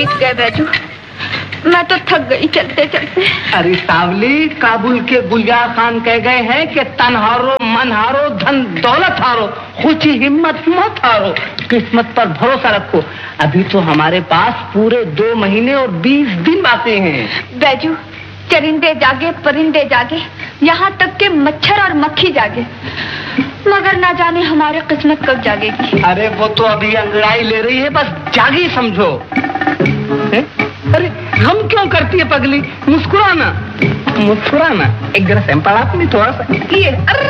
बीत गए बैजू, मैं तो थक गई चलते चलते। अरे सावली, काबुल के गुलजार खान कह गए हैं कि तन हारो, मन हारो, धन दौलत हारो, खुशी हिम्मत मत हारो, किस्मत पर भरोसा रखो। अभी तो हमारे पास पूरे 2 महीने और 20 दिन बाकी हैं। बैजू, चरिंदे जागे परिंदे जागे, यहाँ तक के मच्छर और मक्खी जागे, मगर ना जाने हमारी किस्मत कब जागेगी। अरे वो तो अभी अंगड़ाई ले रही है, बस जागी समझो। अरे हम क्यों करती है पगली? मुस्कुराना, मुस्कुराना। एक जरा सैंपल आप नहीं, थोड़ा सा ये। अरे